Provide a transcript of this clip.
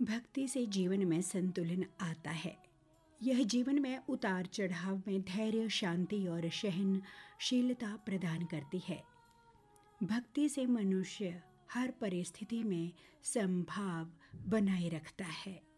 भक्ति से जीवन में संतुलन आता है। यह जीवन में उतार चढ़ाव में धैर्य, शांति और सहनशीलता प्रदान करती है। भक्ति से मनुष्य हर परिस्थिति में समभाव बनाए रखता है।